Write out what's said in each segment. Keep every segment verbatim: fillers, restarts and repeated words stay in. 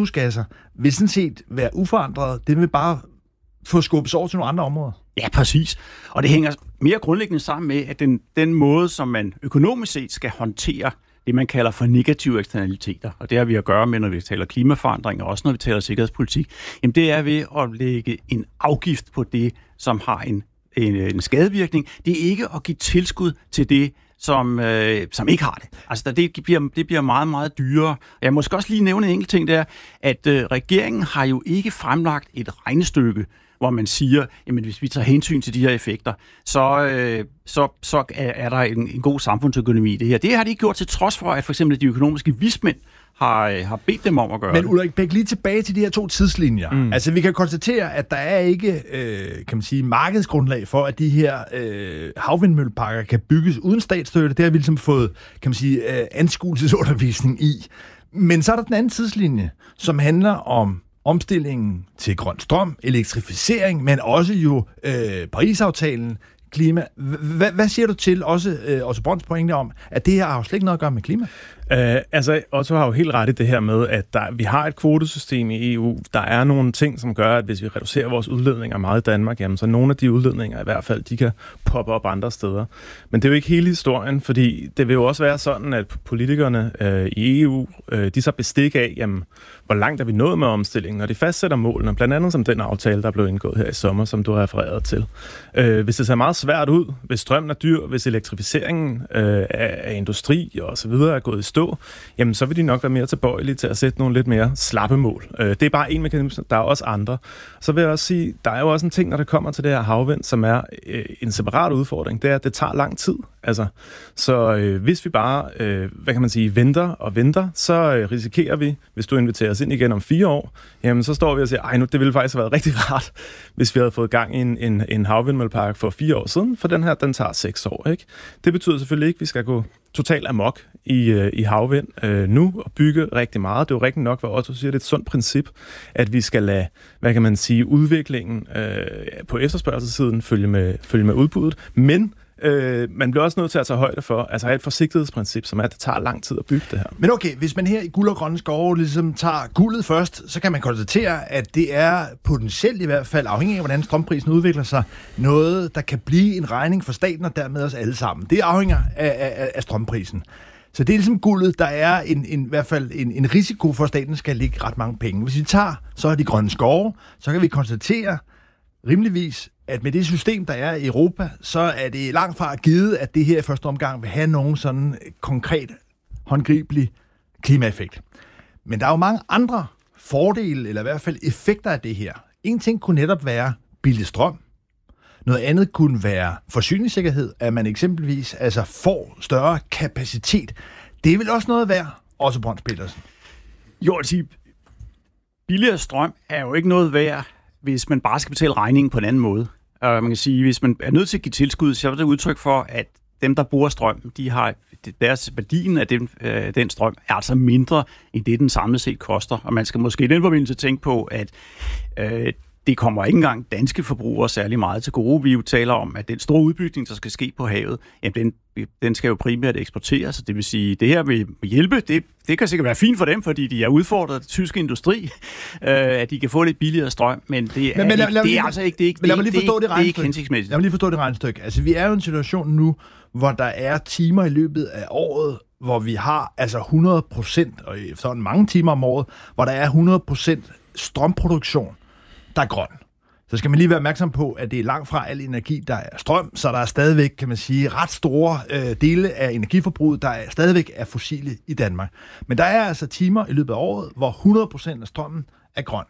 drivhusgasser vil sådan set være uforandret. Det vil bare få skubbet over til nogle andre områder. Ja, præcis. Og det hænger mere grundlæggende sammen med, at den, den måde, som man økonomisk set skal håndtere det, man kalder for negative eksternaliteter, og det har vi at gøre med, når vi taler klimaforandring, og også når vi taler sikkerhedspolitik, jamen det er ved at lægge en afgift på det, som har en, en, en skadevirkning. Det er ikke at give tilskud til det, som, øh, som ikke har det. Altså, det bliver, det bliver meget, meget dyrere. Jeg må også lige nævne en enkelt ting, der, at øh, regeringen har jo ikke fremlagt et regnestykke, hvor man siger, jamen hvis vi tager hensyn til de her effekter, så, øh, så, så er der en, en god samfundsøkonomi i det her. Det har de ikke gjort til trods for, at for eksempel de økonomiske vismænd har, øh, har bedt dem om at gøre Men det. Ulrik Bech, lige tilbage til de her to tidslinjer. Mm. Altså vi kan konstatere, at der er ikke øh, kan man sige, markedsgrundlag for, at de her øh, havvindmølleparker kan bygges uden statsstøtte. Det har vi ligesom fået kan man sige, øh, anskuelsesundervisning i. Men så er der den anden tidslinje, som handler om omstillingen til grøn strøm, elektrificering, men også jo øh, Paris-aftalen, klima. H- hvad siger du til også øh, Otto Brøns pointe om, at det her har jo slet ikke noget at gøre med klima? Uh, altså, Otto har jo helt ret i det her med, at der, vi har et kvotesystem i E U. Der er nogle ting, som gør, at hvis vi reducerer vores udledninger meget i Danmark, jamen, så nogle af de udledninger i hvert fald, de kan poppe op andre steder. Men det er jo ikke hele historien, fordi det vil jo også være sådan, at politikerne uh, i E U, uh, de så bestik af, jamen, hvor langt er vi nået med omstillingen, og de fastsætter målene, blandt andet som den aftale, der blev indgået her i sommer, som du har refereret til. Uh, hvis det ser meget svært ud, hvis strømmen er dyr, hvis elektrificeringen uh, af, af industri og så videre er gået i stå, jamen så vil de nok være mere tilbøjelige til at sætte nogle lidt mere slappe mål. Det er bare en mekanisme, der er også andre. Så vil jeg også sige, der er jo også en ting, når det kommer til det her havvind, som er en separat udfordring, det er, at det tager lang tid. Altså, så øh, hvis vi bare, øh, hvad kan man sige, venter og venter, så øh, risikerer vi, hvis du inviterer os ind igen om fire år, jamen så står vi og siger, ej nu, det ville faktisk have været rigtig rart, hvis vi havde fået gang i en, en, en havvindmøllepark for fire år siden, for den her, den tager seks år, ikke? Det betyder selvfølgelig ikke, at vi skal gå totalt amok i, øh, i havvind øh, nu og bygge rigtig meget. Det er jo rigtig nok, hvad Otto siger, det er et sundt princip, at vi skal lade, hvad kan man sige, udviklingen øh, på efterspørgselssiden følge med, følge med udbuddet, men Øh, man bliver også nødt til at tage højde for, altså have et forsigtighedsprincip, som er, at det tager lang tid at bygge det her. Men okay, hvis man her i Guld og Grønne Skove ligesom tager guldet først, så kan man konstatere, at det er potentielt i hvert fald, afhængig af hvordan strømprisen udvikler sig, noget, der kan blive en regning for staten og dermed os alle sammen. Det afhænger af, af, af strømprisen. Så det er ligesom guldet, der er en, en, i hvert fald en, en risiko for, at staten skal lægge ret mange penge. Hvis vi tager så er de grønne skove, så kan vi konstatere rimeligvis, at med det system, der er i Europa, så er det langt fra givet, at det her i første omgang vil have nogen sådan konkret, håndgribelig klimaeffekt. Men der er jo mange andre fordele, eller i hvert fald effekter af det her. En ting kunne netop være billig strøm. Noget andet kunne være forsyningssikkerhed, at man eksempelvis altså får større kapacitet. Det er vel også noget værd, også Brøns Petersen? Jo, at sige, billigere strøm er jo ikke noget værd, hvis man bare skal betale regningen på en anden måde. Og man kan sige, hvis man er nødt til at give tilskud, så er det udtryk for, at dem, der bruger strøm, de har deres værdien af den, øh, den strøm er altså mindre, end det, den samlet set koster. Og man skal måske i den forbindelse tænke på, at øh, det kommer ikke engang danske forbrugere særlig meget til gode. Vi jo taler om, at den store udbygning, der skal ske på havet, jamen den, den skal jo primært eksporteres. Det vil sige, det her vil hjælpe. Det, det kan sikkert være fint for dem, fordi de er udfordret af den tyske industri, øh, at de kan få lidt billigere strøm, men det er, men, men lad, lad, det er altså ikke, det er ikke, det er ikke, det er ikke hensigtsmæssigt. Lad mig lige forstå det regnestykke. Altså, vi er jo i en situation nu, hvor der er timer i løbet af året, hvor vi har altså hundrede procent, og sådan mange timer om året, hvor der er hundrede procent strømproduktion, der er grøn. Så skal man lige være opmærksom på, at det er langt fra al energi, der er strøm, så der er stadigvæk, kan man sige, ret store øh, dele af energiforbruget, der er stadigvæk er fossile i Danmark. Men der er altså timer i løbet af året, hvor hundrede procent af strømmen er grøn.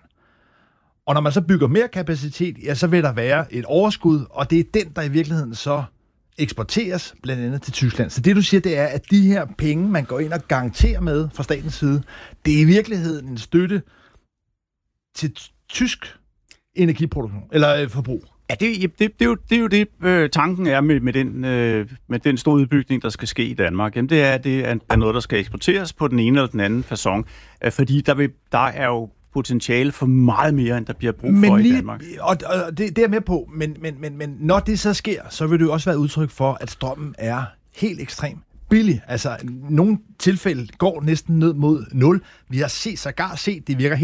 Og når man så bygger mere kapacitet, ja, så vil der være et overskud, og det er den, der i virkeligheden så eksporteres blandt andet til Tyskland. Så det, du siger, det er, at de her penge, man går ind og garanterer med fra statens side, det er i virkeligheden en støtte til tysk energiproduktion, eller øh, forbrug. Ja, det, det, det, er jo, det er jo det, øh, tanken er med, med, den, øh, med den store udbygning, der skal ske i Danmark. Jamen, det er, det er noget, der skal eksporteres på den ene eller den anden facon, øh, fordi der, vil, der er jo potentiale for meget mere, end der bliver brug men for lige, i Danmark. Og, og det, det er jeg med på, men, men, men, men når det så sker, så vil det jo også være udtryk for, at strømmen er helt ekstrem billig. Altså, nogle tilfælde går næsten ned mod nul. Vi har set, sågar set, det virker